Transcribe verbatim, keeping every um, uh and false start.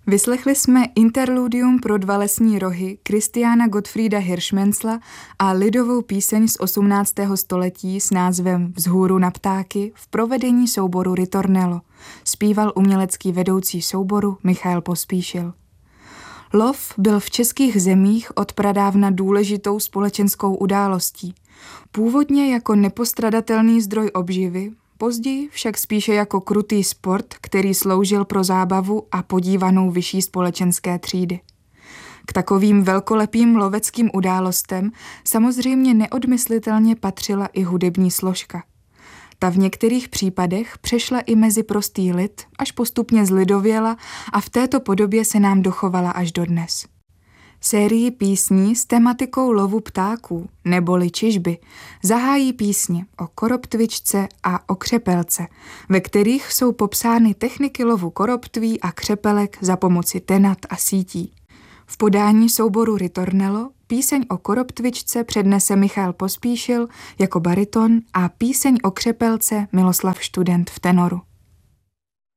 Vyslechli jsme interludium pro dva lesní rohy Christiana Gottfrieda Hirschmannsla a lidovou píseň z osmnáctého století s názvem Vzhůru na ptáky v provedení souboru Ritornello. Zpíval umělecký vedoucí souboru Michael Pospíšil. Lov byl v českých zemích od pradávna důležitou společenskou událostí. Původně jako nepostradatelný zdroj obživy, později však spíše jako krutý sport, který sloužil pro zábavu a podívanou vyšší společenské třídy. K takovým velkolepým loveckým událostem samozřejmě neodmyslitelně patřila i hudební složka. Ta v některých případech přešla i mezi prostý lid, až postupně zlidověla a v této podobě se nám dochovala až dodnes. Sérii písní s tematikou lovu ptáků, neboli čižby, zahájí písně o koroptvičce a o křepelce, ve kterých jsou popsány techniky lovu koroptví a křepelek za pomoci tenat a sítí. V podání souboru Ritornello píseň o koroptvičce přednese Michael Pospíšil jako bariton a píseň o křepelce Miloslav Študent v tenoru.